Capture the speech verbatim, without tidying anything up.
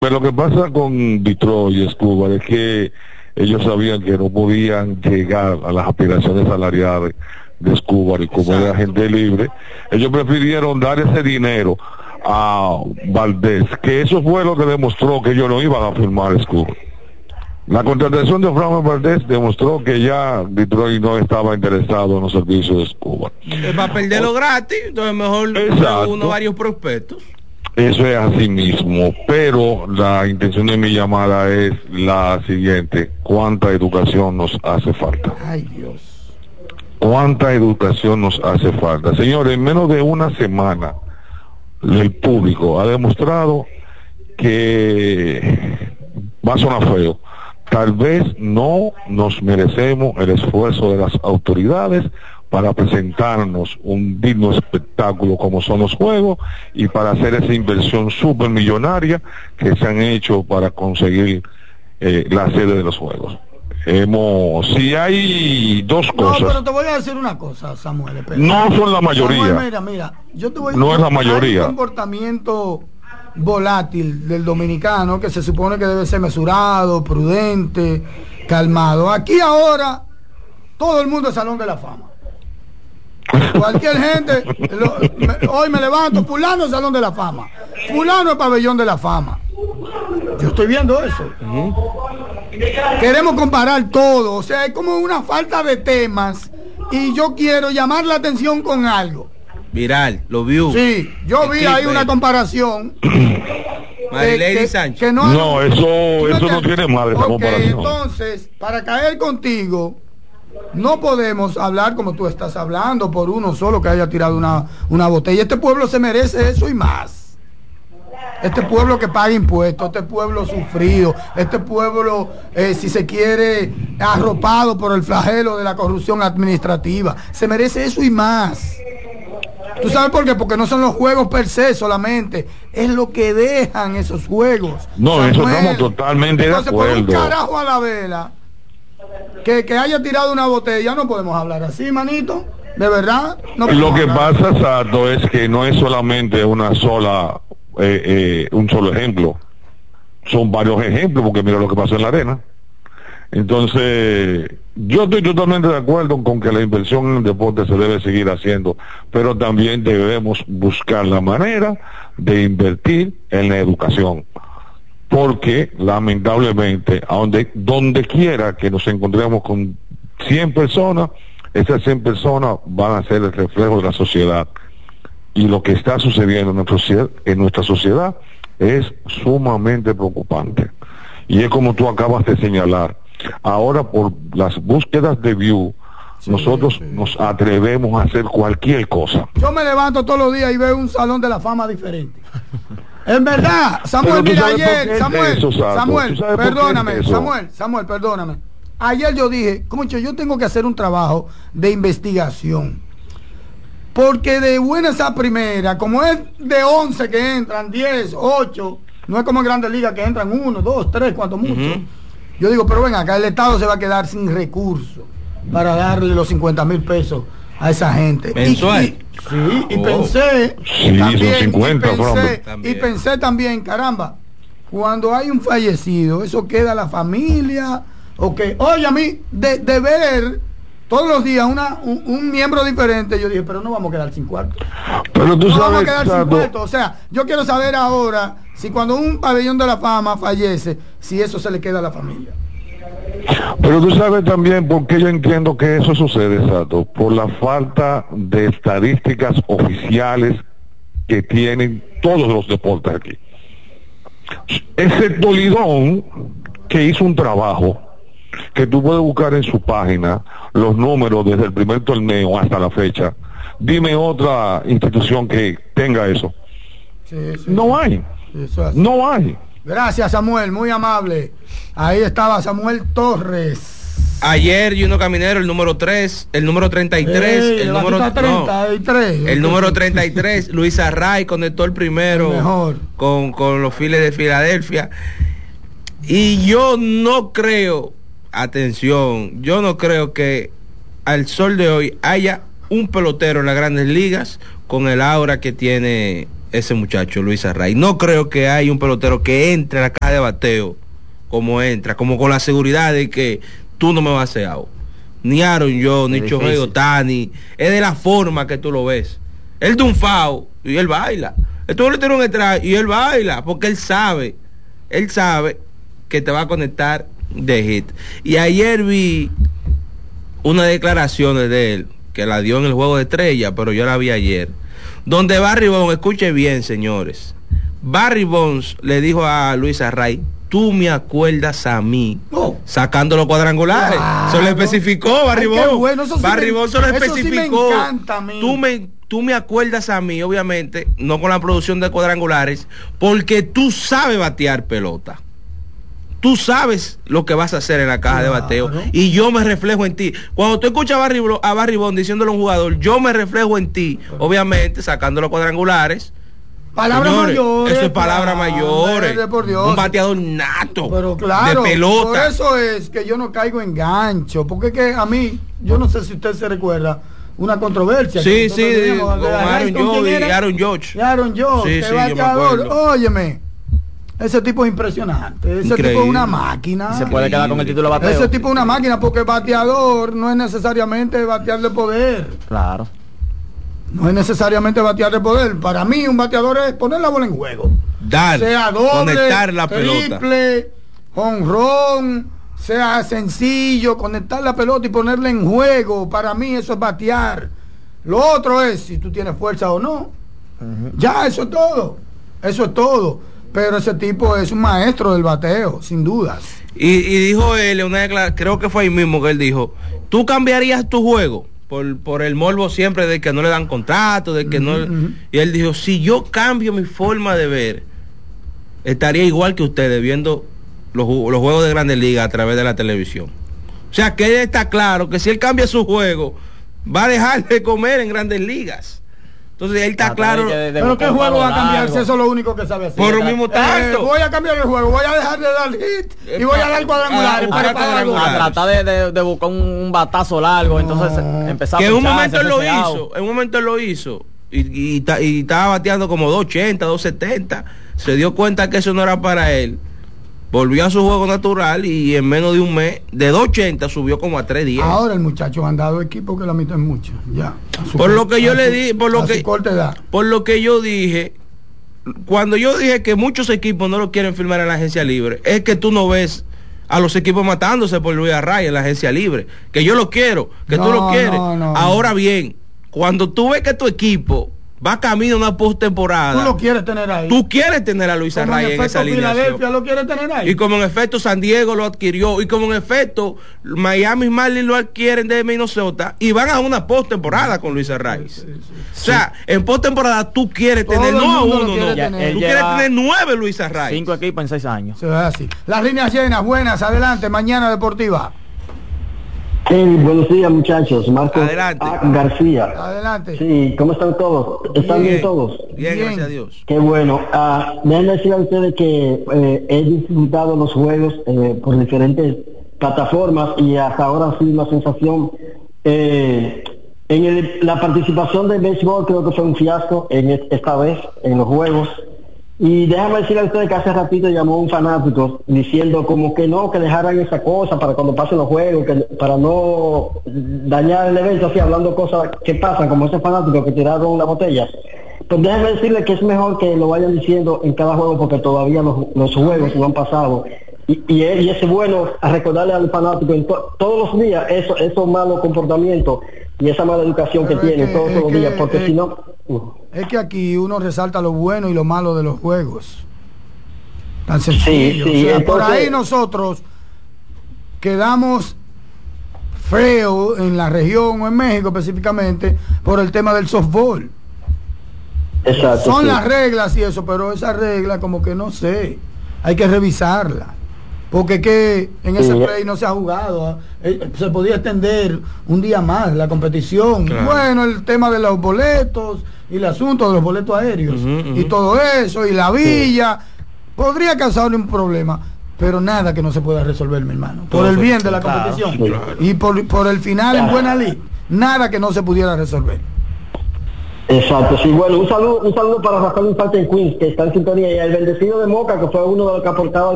Pero lo que pasa con Detroit y Escobar es que ellos sabían que no podían llegar a las aspiraciones salariales de Escobar, y como era gente libre, ellos prefirieron dar ese dinero a Valdés, que eso fue lo que demostró que ellos no iban a firmar Escobar. La contratación de Fran Valdés demostró que ya Detroit no estaba interesado en los servicios de Escobar. Para perderlo gratis, entonces mejor uno varios prospectos. Eso es así mismo, pero la intención de mi llamada es la siguiente: ¿cuánta educación nos hace falta? Ay, Dios. ¿Cuánta educación nos hace falta? Señores, en menos de una semana, el público ha demostrado que, va a sonar feo, tal vez no nos merecemos el esfuerzo de las autoridades para presentarnos un digno espectáculo como son los juegos, y para hacer esa inversión supermillonaria que se han hecho para conseguir eh, la sede de los juegos. Hemos, si hay dos cosas. No, pero te voy a decir una cosa, Samuel. Espera. No son la mayoría. Samuel, mira, mira, yo te voy a no es la mayoría. Hay un comportamiento volátil del dominicano que se supone que debe ser mesurado, prudente, calmado. Aquí ahora todo el mundo es Salón de la Fama. Cualquier gente, lo, me, hoy me levanto, fulano es Salón de la Fama, fulano es Pabellón de la Fama. Yo estoy viendo eso. Uh-huh. Queremos comparar todo, o sea, es como una falta de temas, y yo quiero llamar la atención con algo. Viral, lo vio. Sí, yo vi ahí una comparación. Marilady Sánchez. Que no, no, eso, eso no tiene madre, esa okay, comparación. Entonces, para caer contigo, no podemos hablar como tú estás hablando por uno solo que haya tirado una, una botella. Este pueblo se merece eso y más. Este pueblo que paga impuestos, este pueblo sufrido, este pueblo, eh, si se quiere, arropado por el flagelo de la corrupción administrativa, se merece eso y más. ¿Tú sabes por qué? Porque no son los juegos per se solamente, es lo que dejan esos juegos. No, Samuel, eso estamos totalmente de acuerdo. Entonces, por un carajo a la vela, que, que haya tirado una botella, no podemos hablar así, manito. De verdad. No lo que hablar. pasa, Sato, es que no es solamente una sola, eh, eh, un solo ejemplo. Son varios ejemplos, porque mira lo que pasó en la arena. Entonces, yo estoy totalmente de acuerdo con que la inversión en el deporte se debe seguir haciendo, pero también debemos buscar la manera de invertir en la educación, porque lamentablemente, a donde, donde quiera que nos encontremos con cien personas, esas cien personas van a ser el reflejo de la sociedad, y lo que está sucediendo en nuestra, en nuestra sociedad es sumamente preocupante, y es como tú acabas de señalar. Ahora, por las búsquedas de view, sí, nosotros sí, nos atrevemos a hacer cualquier cosa. Yo me levanto todos los días y veo un Salón de la Fama diferente. En verdad, Samuel, mira, ayer, Samuel, eso, Samuel, perdóname, Samuel, Samuel, perdóname. Ayer yo dije, como yo, yo tengo que hacer un trabajo de investigación. Porque de buenas a primera, como es de once que entran, diez, ocho, no es como en Grandes Ligas que entran uno, dos, tres, cuanto mucho. Uh-huh. Yo digo, pero ven acá, el Estado se va a quedar sin recursos para darle los cincuenta mil pesos a esa gente. ¿Mensual? Y, y, sí, y oh. pensé, sí, también, cincuenta, y, pensé y pensé también, caramba, cuando hay un fallecido, eso queda a la familia, ok. Oye, a mí, de, de ver todos los días una, un, un miembro diferente, yo dije, pero no vamos a quedar sin cuarto. Pero tú no sabes, vamos a quedar Sato, sin cuarto. O sea, yo quiero saber ahora si cuando un pabellón de la fama fallece, si eso se le queda a la familia. Pero tú sabes también por qué yo entiendo que eso sucede, Sato, por la falta de estadísticas oficiales que tienen todos los deportes aquí. Excepto Lidón, que hizo un trabajo que tú puedes buscar en su página los números desde el primer torneo hasta la fecha. Dime otra institución que tenga eso. Sí, sí, no sí. hay. Eso no hay. Gracias, Samuel, muy amable. Ahí estaba Samuel Torres. Ayer Juno Caminero, el número tres, el número treinta y tres, Ey, el número treinta y tres, no, el número treinta y tres, Luis Array conectó el primero el mejor. Con, con los Phillies de Filadelfia. Y yo no creo, atención, yo no creo que al sol de hoy haya un pelotero en las Grandes Ligas con el aura que tiene ese muchacho Luis Arraez. No creo que haya un pelotero que entre a la caja de bateo como entra, como con la seguridad de que tú no me vas a hacer out. Ni Aaron Jones, ni Shohei Ohtani. Es de la forma que tú lo ves. Él de un foul y él baila. Tú le tiras un strike y él baila, porque él sabe, él sabe que te va a conectar de hit. Y ayer vi unas declaraciones de él, que la dio en el Juego de Estrella, pero yo la vi ayer, donde Barry Bonds, escuche bien, señores, Barry Bonds le dijo a Luis Arraez: tú me acuerdas a mí, oh, sacando los cuadrangulares. Claro. Se lo especificó Barry Bonds. Bueno, Barry Bonds se lo especificó. Sí me encanta a mí. Tú me Tú me acuerdas a mí, obviamente, no con la producción de cuadrangulares, porque tú sabes batear pelota. Tú sabes lo que vas a hacer en la caja, claro, de bateo, y yo me reflejo en ti. Cuando tú escuchas a Barry, a Barry Bonds diciéndole a un jugador, yo me reflejo en ti, obviamente, sacando los cuadrangulares. Palabras mayores. Eso es palabras mayores. Un bateador nato. Pero claro, de pelota. Por eso es que yo no caigo en gancho, porque es que a mí, yo no sé si usted se recuerda, una controversia. Sí, sí, con Aaron George y Aaron George. Y Aaron George, sí, sí, óyeme, ese tipo es impresionante. Ese Increíble. tipo es una máquina. Y se puede quedar con el título de bateo. Ese tipo es una máquina, porque bateador no es necesariamente batear de poder. Claro. No es necesariamente batear de poder. Para mí un bateador es poner la bola en juego. Dar, sea doble, conectar la triple, pelota, jonrón, sea sencillo, conectar la pelota y ponerla en juego. Para mí eso es batear. Lo otro es si tú tienes fuerza o no. Uh-huh. Ya, eso es todo. Eso es todo. Pero ese tipo es un maestro del bateo, sin dudas. Y, y dijo él, una declaración, creo que fue ahí mismo que él dijo: ¿tú cambiarías tu juego? Por, por el morbo siempre de que no le dan contrato, de que uh-huh, no. Uh-huh. Y él dijo: si yo cambio mi forma de ver, estaría igual que ustedes viendo Los, los juegos de Grandes Ligas a través de la televisión. O sea, que él está claro que si él cambia su juego, va a dejar de comer en Grandes Ligas. Entonces él está ah, claro. De, de pero qué juego va a cambiar si eso es lo único que sabe hacer. Por lo mismo tanto. Eh, voy a cambiar el juego, voy a dejar de dar hit y voy a dar cuadrangulares. A, para cuadrangular. a tratar de, de, de buscar un batazo largo, no. Entonces empezar que a en un momento él lo hizo, en un momento él lo hizo y, y, y, y estaba bateando como dos ochenta, dos setenta. Se dio cuenta que eso no era para él. Volvió a su juego natural y en menos de un mes, de dos ochenta subió como a tres diez. Ahora el muchacho ha andado equipo que la mitad es mucho. Ya. Por lo que yo le di, por lo que edad. por lo que yo dije, cuando yo dije que muchos equipos no lo quieren firmar en la agencia libre, es que tú no ves a los equipos matándose por Luis Arraez en la agencia libre. Que yo lo quiero, que no, tú lo quieres. No, no, Ahora no. bien, cuando tú ves que tu equipo va camino a una postemporada, tú lo quieres tener ahí. Tú quieres tener a Luis Arraez en, en esa alineación. Lo quieres tener ahí. Y como en efecto San Diego lo adquirió, y como en efecto Miami Marlins lo adquieren de Minnesota, y van a una postemporada con Luis Arraez. Sí, sí, sí. O sea, sí. en postemporada tú quieres Todo tener, no a uno, no. Ya, tú quieres tener nueve Luis Arraez. Cinco equipos en seis años. Sí, así. Las líneas llenas, buenas, adelante, Mañana Deportiva. Sí, buenos días, muchachos. Marco Adelante. A. García. Adelante. Sí, ¿cómo están todos? ¿Están bien, bien todos? Bien, bien, gracias a Dios. Qué bueno. Uh, déjenme decir a ustedes que eh, he disfrutado los juegos eh, por diferentes plataformas y hasta ahora ha sido una sensación. Eh, en el, la participación del béisbol creo que fue un fiasco en esta vez en los juegos. Y déjame decirle a ustedes que hace ratito llamó un fanático diciendo como que no, que dejaran esa cosa para cuando pasen los juegos, que para no dañar el evento, así hablando cosas que pasan, como ese fanático que tiraron la botella. Pues déjame decirle que es mejor que lo vayan diciendo en cada juego porque todavía los, los juegos no han pasado. Y, y, y es bueno a recordarle al fanático en to, todos los días eso, esos malos comportamientos y esa mala educación Pero que tiene que, todos los que, días, porque es, si no... Uh. Es que aquí uno resalta lo bueno y lo malo de los juegos. Tan sencillo. Sí, sí, o sea, entonces... Por ahí nosotros quedamos feo en la región o en México específicamente por el tema del softball. Exacto. Son sí. las reglas y eso, pero esa regla como que no sé, hay que revisarla. Porque que en ese sí. play no se ha jugado, eh, se podía extender un día más la competición. Claro. Bueno, el tema de los boletos y el asunto de los boletos aéreos uh -huh, uh -huh. y todo eso, y la villa, sí. podría causarle un problema, pero nada que no se pueda resolver, mi hermano, por todo el bien de la claro, competición sí, claro. y por, por el final claro. en buena ley, nada que no se pudiera resolver. Exacto, sí, bueno, un saludo, un saludo para Rafael Infante en Queens, que está en sintonía, y el bendecido de Moca, que fue uno de los que aportaba